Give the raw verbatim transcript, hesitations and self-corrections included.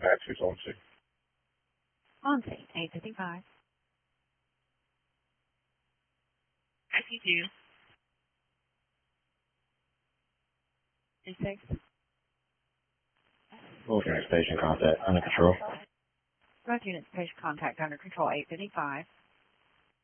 contact, who's on to? On to eight fifty-five. fifty-two. six. Both unit station contact under control. Both units station contact under control eight fifty-five.